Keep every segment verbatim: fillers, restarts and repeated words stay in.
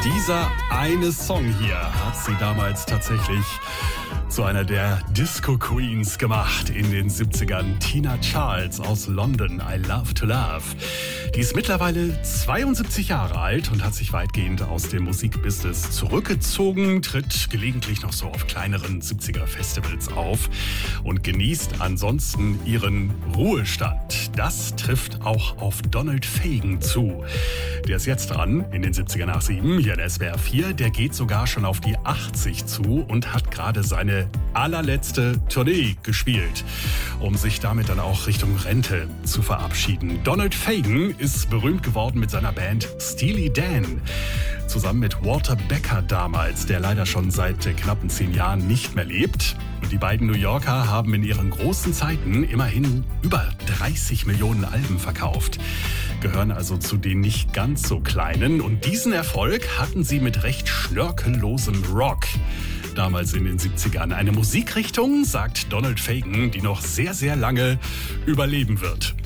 Dieser eine Song hier hat sie damals tatsächlich zu einer der Disco Queens gemacht in den siebzigern. Tina Charles aus London, I Love to Love. Die ist mittlerweile zweiundsiebzig Jahre alt und hat sich weitgehend aus dem Musikbusiness zurückgezogen, tritt gelegentlich noch so auf kleineren siebziger-Festivals auf und genießt ansonsten ihren Ruhestand. Das trifft auch auf Donald Fagen zu. Der ist jetzt dran, in den siebziger nach sieben, hier in S W R vier. Der geht sogar schon auf die achtzig zu und hat gerade seine allerletzte Tournee gespielt, um sich damit dann auch Richtung Rente zu verabschieden. Donald Fagen ist berühmt geworden mit seiner Band Steely Dan. Zusammen mit Walter Becker damals, der leider schon seit knappen zehn Jahren nicht mehr lebt. Und die beiden New Yorker haben in ihren großen Zeiten immerhin über dreißig Millionen Alben verkauft. Gehören also zu den nicht ganz so kleinen. Und diesen Erfolg hatten sie mit recht schnörkellosem Rock. Damals in den siebzigern. Eine Musikrichtung, sagt Donald Fagen, die noch sehr, sehr lange überleben wird.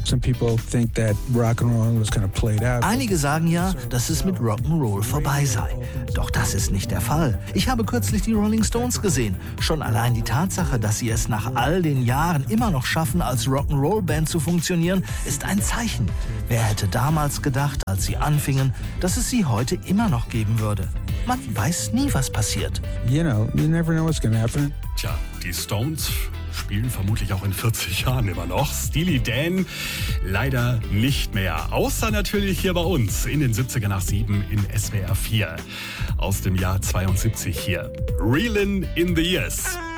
Einige sagen ja, dass es mit Rock'n'Roll vorbei sei. Doch das ist nicht der Fall. Ich habe kürzlich die Rolling Stones gesehen. Schon allein die Tatsache, dass sie es nach all den Jahren immer noch schaffen, als Rock'n'Roll-Band zu funktionieren, ist ein Zeichen. Wer hätte damals gedacht, als sie anfingen, dass es sie heute immer noch geben würde? Man weiß nie, was passiert. You know, you never know what's gonna happen. Tja, die Stones spielen vermutlich auch in vierzig Jahren immer noch. Steely Dan leider nicht mehr. Außer natürlich hier bei uns in den siebziger nach sieben in S W R vier. Aus dem Jahr zweiundsiebzig hier. Reelin' in the Years.